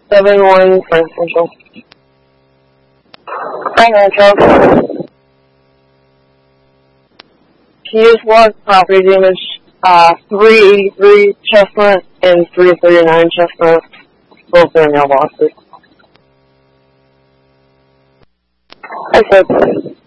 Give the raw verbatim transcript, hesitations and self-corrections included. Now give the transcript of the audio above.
seven one Frank Central. Frank Central. He is log property damage, uh, three eighty-three Chestnut and three thirty-nine Chestnut, both their mailboxes. I said